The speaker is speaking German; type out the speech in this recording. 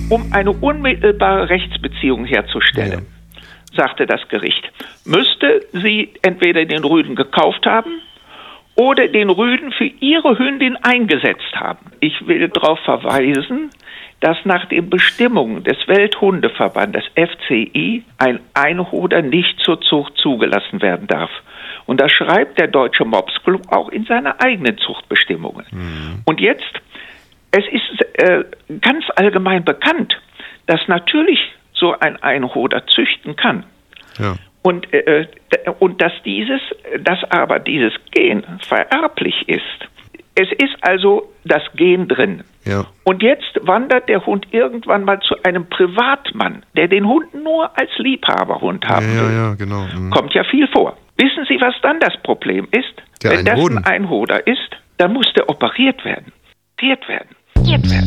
Um eine unmittelbare Rechtsbeziehung herzustellen, sagte das Gericht, müsste sie entweder den Rüden gekauft haben oder den Rüden für ihre Hündin eingesetzt haben. Ich will darauf verweisen, dass nach den Bestimmungen des Welthundeverbandes FCI ein Einhoder nicht zur Zucht zugelassen werden darf. Und das schreibt der Deutsche Mopsclub auch in seine eigenen Zuchtbestimmungen. Und jetzt, es ist ganz allgemein bekannt, dass natürlich so ein Einhoder züchten kann. Ja. Und dass aber dieses Gen vererblich ist. Es ist also das Gen drin. Ja. Und jetzt wandert der Hund irgendwann mal zu einem Privatmann, der den Hund nur als Liebhaberhund haben will. Ja, genau. Kommt ja viel vor. Wissen Sie, was dann das Problem ist? Wenn das ein Einhoder ist, dann muss der operiert werden.